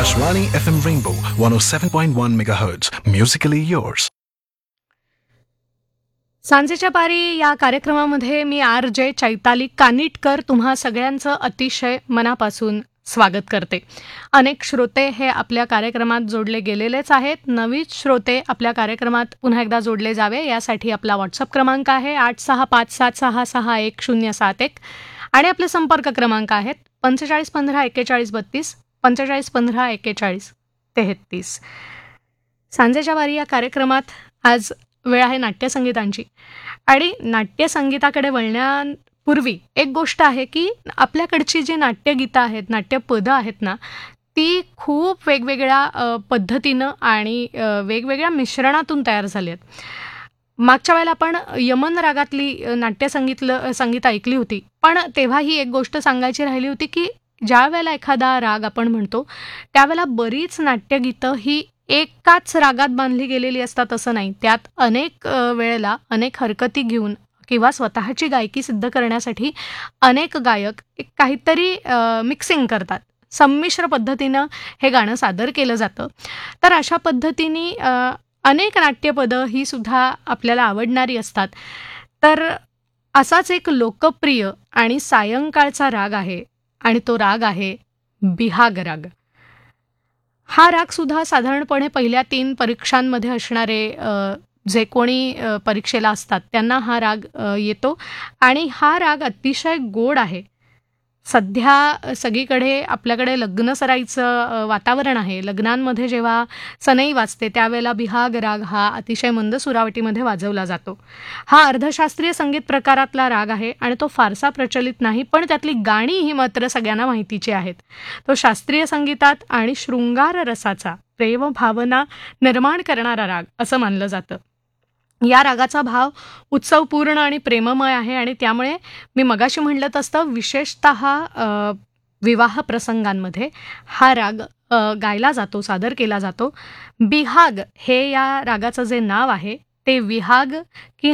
Akashvani FM Rainbow 107.1 MHz. Musically yours. सांजेच्या पारी या कार्यक्रमामध्ये मी RJ चैताली कानिटकर तुम्हा सगळ्यांचं अतिशय मनापासून स्वागत करते. अनेक श्रोते हे आपल्या कार्यक्रमात जोडले गेलेलेच आहेत. नवीन श्रोते आपल्या कार्यक्रमात पुन्हा एकदा जोडले जावे यासाठी आपला व्हॉट्सअप क्रमांक आहे 8657661071 आणि आपले संपर्क क्रमांक आहेत 45154132 45154133. सांजेच्या वारी या कार्यक्रमात आज वेळ आहे नाट्यसंगीतांची. आणि नाट्यसंगीताकडे वळण्यापूर्वी एक गोष्ट आहे की आपल्याकडची जी नाट्यगीतं आहेत, नाट्यपदं आहेत ना, ती खूप वेगवेगळ्या पद्धतीनं आणि वेगवेगळ्या मिश्रणातून तयार झाली आहेत. मागच्या वेळेला आपण यमन रागातली संगीत ऐकली होती, पण तेव्हा ही एक गोष्ट सांगायची राहिली होती की ज्या वेळेला एखादा राग आपण म्हणतो त्यावेळेला बरीच नाट्यगीतं ही एकाच रागात बांधली गेलेली असतात असं नाही. त्यात अनेक वेळेला अनेक हरकती घेऊन किंवा स्वतःची गायकी सिद्ध करण्यासाठी अनेक गायक एक काहीतरी मिक्सिंग करतात. संमिश्र पद्धतीनं हे गाणं सादर केलं जातं. तर अशा पद्धतीने अनेक नाट्यपदं ही सुद्धा आपल्याला आवडणारी असतात. तर असाच एक लोकप्रिय आणि सायंकाळचा राग आहे आणि तो राग आहे बिहाग राग. हा राग सुद्धा साधारणपणे पहिल्या 3 परीक्षांमध्ये असणारे जे कोणी परीक्षेला असतात त्यांना हा राग येतो आणि हा राग अतिशय गोड आहे. सध्या सगळीकडे आपल्याकडे लग्नसराईचं वातावरण आहे. लग्नांमध्ये जेव्हा सनई वाजते त्यावेळेला बिहाग राग हा अतिशय मंद सुरावटीमध्ये वाजवला जातो. हा अर्धशास्त्रीय संगीत प्रकारातला राग आहे आणि तो फारसा प्रचलित नाही, पण त्यातली गाणी ही मात्र सगळ्यांना माहितीची आहेत. तो शास्त्रीय संगीतात आणि शृंगार रसाचा प्रेम भावना निर्माण करणारा राग असं मानलं जातं. या रागाचा भाव उत्सवपूर्ण आणि प्रेममय आहे आणि त्यामुळे मी मगाशी म्हणलं तसं विशेषतः विवाह प्रसंगांमध्ये हा राग गायला जातो, सादर केला जातो. बिहाग हे या रागाचं जे नाव आहे ते विहाग की